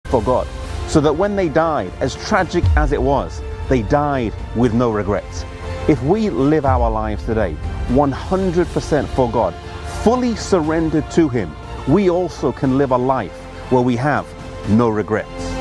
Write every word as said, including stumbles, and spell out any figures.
for God, so that when they died, as tragic as it was, they died with no regrets. If we live our lives today one hundred percent for God, fully surrendered to Him, we also can live a life where we have no regrets.